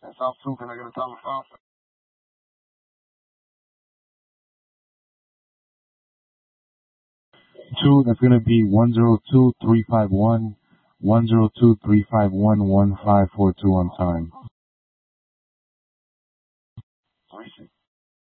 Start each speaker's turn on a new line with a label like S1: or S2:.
S1: South 2, can I get a time of 5?
S2: 2, that's going to be 102-351, 102-351-1542 on time.